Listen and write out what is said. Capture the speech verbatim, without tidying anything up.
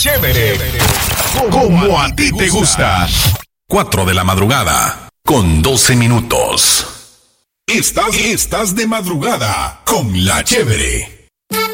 Chévere, como a ti te gusta. Cuatro de la madrugada, con doce minutos. Estás, estás de madrugada con La Chévere.